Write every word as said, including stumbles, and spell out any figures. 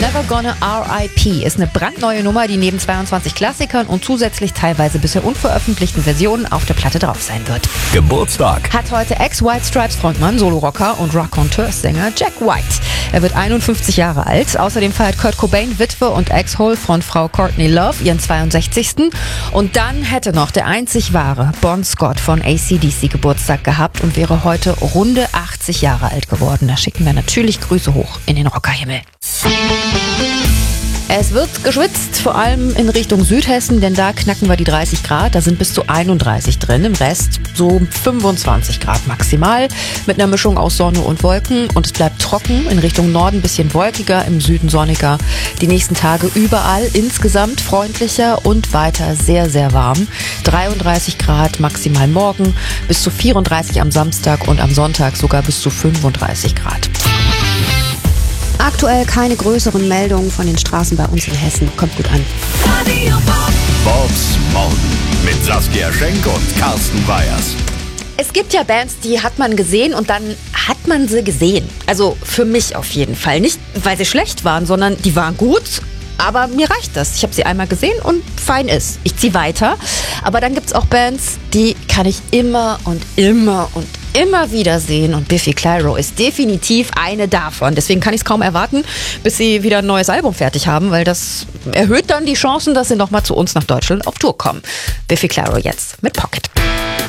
Never Gonna R I P ist eine brandneue Nummer, die neben zweiundzwanzig Klassikern und zusätzlich teilweise bisher unveröffentlichten Versionen auf der Platte drauf sein wird. Geburtstag Hat heute Ex-White Stripes Frontmann, Solo-Rocker und Raconteurs-Sänger Jack White. Er wird einundfünfzig Jahre alt. Außerdem feiert Kurt Cobain, Witwe und Ex-Hole-Frontfrau Courtney Love, ihren zweiundsechzigsten Und dann hätte noch der einzig wahre Bon Scott von A C D C Geburtstag gehabt und wäre heute runde achtzig Jahre alt geworden. Da schicken wir natürlich Grüße hoch in den Rockerhimmel. Es wird geschwitzt, vor allem in Richtung Südhessen, denn da knacken wir die dreißig Grad. Da sind bis zu einunddreißig drin, im Rest so fünfundzwanzig Grad maximal mit einer Mischung aus Sonne und Wolken. Und es bleibt trocken, in Richtung Norden ein bisschen wolkiger, im Süden sonniger. Die nächsten Tage überall insgesamt freundlicher und weiter sehr, sehr warm. dreiunddreißig Grad maximal morgen, bis zu vierunddreißig am Samstag und am Sonntag sogar bis zu fünfunddreißig Grad. Aktuell keine größeren Meldungen von den Straßen bei uns in Hessen. Kommt gut an. Bobs Morgen mit Saskia Schenk und Carsten Weyers. Es gibt ja Bands, die hat man gesehen und dann hat man sie gesehen. Also für mich auf jeden Fall. Nicht, weil sie schlecht waren, sondern die waren gut. Aber mir reicht das. Ich habe sie einmal gesehen und fein ist. Ich ziehe weiter. Aber dann gibt es auch Bands, die kann ich immer und immer und immer wieder sehen. Und Biffy Clyro ist definitiv eine davon. Deswegen kann ich es kaum erwarten, bis sie wieder ein neues Album fertig haben, weil das erhöht dann die Chancen, dass sie nochmal zu uns nach Deutschland auf Tour kommen. Biffy Clyro jetzt mit Pocket.